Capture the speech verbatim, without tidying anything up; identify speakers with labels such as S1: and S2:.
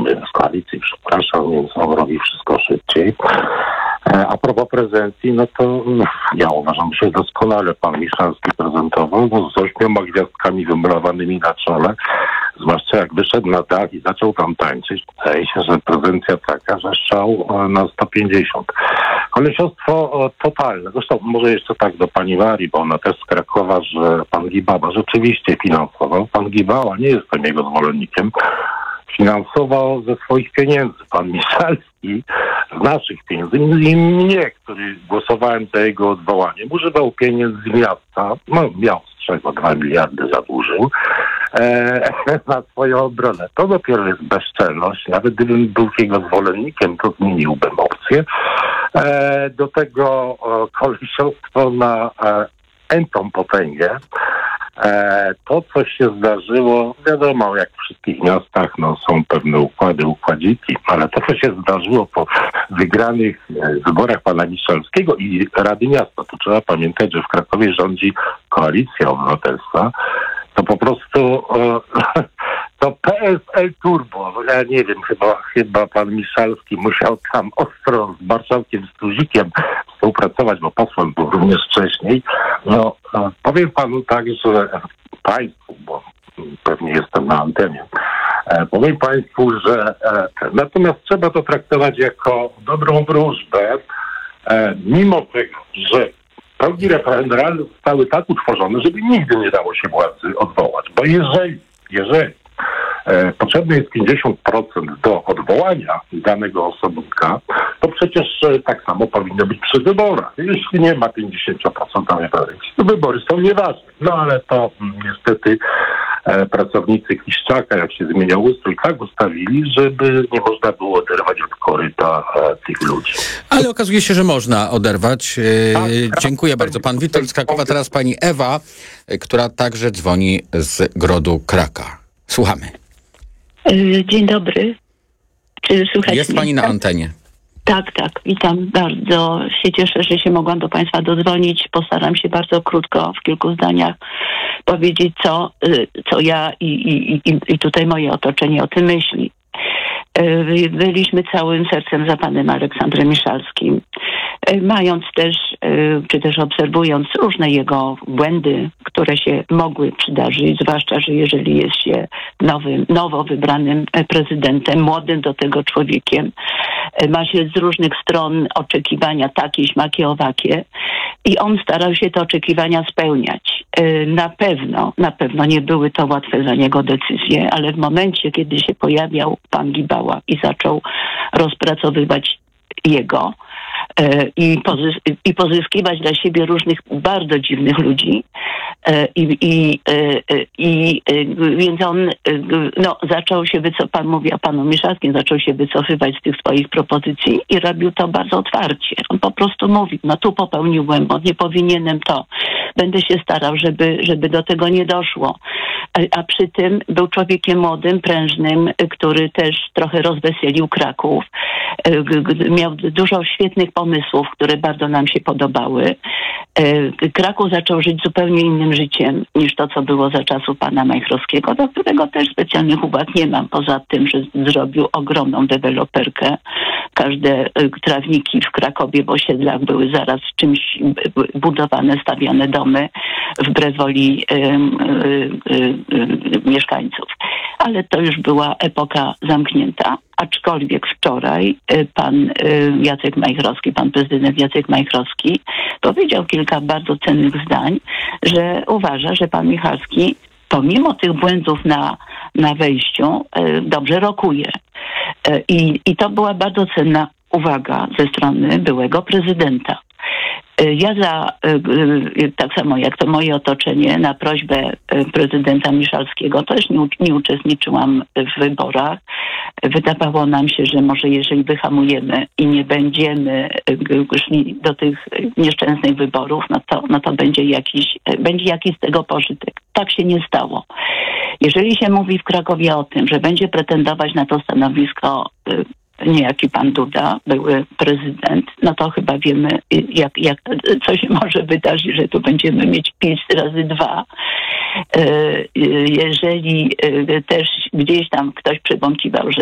S1: z koalicji, przepraszam, więc on robi wszystko szybciej. A propos prezencji, no to ja uważam, że doskonale pan Miszalski prezentował, bo z ośmioma gwiazdkami wymalowanymi na czole, zwłaszcza jak wyszedł na dach i zaczął tam tańczyć. Wydaje się, że prezencja taka, że strzał na sto pięćdziesiąt. Kolesiostwo totalne. Zresztą może jeszcze tak do pani Marii, bo ona też z Krakowa, że pan Gibała rzeczywiście finansował. Pan Gibała, nie jestem jego zwolennikiem, finansował ze swoich pieniędzy. Pan Miszalski z naszych pieniędzy i mnie, który głosowałem za jego odwołaniem, używał pieniędzy z miasta, no miał z czego dwa miliardy zadłużył, e, na swoją obronę. To dopiero jest bezczelność. Nawet gdybym był jego zwolennikiem, to zmieniłbym opcję. E, do tego o, kolesiostwo na e, entą potęgę. E, to, co się zdarzyło, wiadomo, jak w wszystkich miastach, no, są pewne układy, układziki, ale to, co się zdarzyło po wygranych e, wyborach pana Miszalskiego i Rady Miasta, to trzeba pamiętać, że w Krakowie rządzi Koalicja Obywatelska, to po prostu e, to P S L Turbo. Ja nie wiem, chyba, chyba pan Miszalski musiał tam ostro z marszałkiem Stuzikiem współpracować, bo posłem był również wcześniej. No, e, powiem panu tak, że państwu, bo pewnie jestem na antenie, e, powiem państwu, że e, natomiast trzeba to traktować jako dobrą wróżbę, e, mimo tego, że progi referendalne zostały tak utworzone, żeby nigdy nie dało się władzy odwołać. Bo jeżeli, jeżeli e, potrzebne jest pięćdziesiąt procent do odwołania danego osobnika, to przecież e, tak samo powinno być przy wyborach. Jeśli nie ma pięćdziesiąt procent wyborów, to wybory są nieważne. No ale to m, niestety e, pracownicy Kiszczaka, jak się zmieniał ustrój, tak ustawili, żeby nie można było oderwać od koryta e, tych ludzi.
S2: Ale okazuje się, że można oderwać. E, tak, dziękuję bardzo. Pan Witold z Krakowa, teraz pani Ewa, e, która także dzwoni z Grodu Kraka. Słuchamy.
S3: Dzień dobry. Czy słychać
S2: Jest
S3: mnie?
S2: pani na antenie.
S3: Tak, tak. Witam. Bardzo się cieszę, że się mogłam do państwa dodzwonić. Postaram się bardzo krótko, w kilku zdaniach powiedzieć, co, co ja i, i, i, i tutaj moje otoczenie o tym myśli. Byliśmy całym sercem za panem Aleksandrem Miszalskim, mając też, czy też obserwując różne jego błędy, które się mogły przydarzyć, zwłaszcza, że jeżeli jest się nowym, nowo wybranym prezydentem, młodym do tego człowiekiem, ma się z różnych stron oczekiwania takie, śmakie, owakie i on starał się te oczekiwania spełniać. Na pewno, na pewno nie były to łatwe dla niego decyzje, ale w momencie, kiedy się pojawiał pan Gibała i zaczął rozpracowywać jego e, i, pozys- i pozyskiwać dla siebie różnych bardzo dziwnych ludzi e, i, i, e, i e, więc on e, no, zaczął się wycofywać, pan mówi o panu Miszalskim, zaczął się wycofywać z tych swoich propozycji i robił to bardzo otwarcie. On po prostu mówił, no tu popełnił błąd, nie powinienem to. Będę się starał, żeby, żeby do tego nie doszło. A, a przy tym był człowiekiem młodym, prężnym, który też trochę rozweselił Kraków. Miał dużo świetnych pomysłów, które bardzo nam się podobały. Kraków zaczął żyć zupełnie innym życiem niż to, co było za czasów pana Majchrowskiego, do którego też specjalnych uwag nie mam, poza tym, że zrobił ogromną deweloperkę. Każde trawniki w Krakowie w osiedlach były zaraz czymś budowane, stawiane domy wbrew woli y, y, y, y, mieszkańców. Ale to już była epoka zamknięta, aczkolwiek wczoraj y, pan y, Jacek Majchrowski, pan prezydent Jacek Majchrowski powiedział kilka bardzo cennych zdań, że uważa, że pan Michalski pomimo tych błędów na, na wejściu y, dobrze rokuje. Y, i, I to była bardzo cenna uwaga ze strony byłego prezydenta. Ja za, tak samo jak to moje otoczenie, na prośbę prezydenta Miszalskiego też nie, nie uczestniczyłam w wyborach. Wydawało nam się, że może jeżeli wyhamujemy i nie będziemy szli do tych nieszczęsnych wyborów, no to, no to będzie jakiś, będzie jakiś z tego pożytek. Tak się nie stało. Jeżeli się mówi w Krakowie o tym, że będzie pretendować na to stanowisko niejaki pan Duda, były prezydent, no to chyba wiemy, jak, jak, co się może wydarzyć, że tu będziemy mieć PiS razy dwa. Jeżeli też gdzieś tam ktoś przebąkiwał, że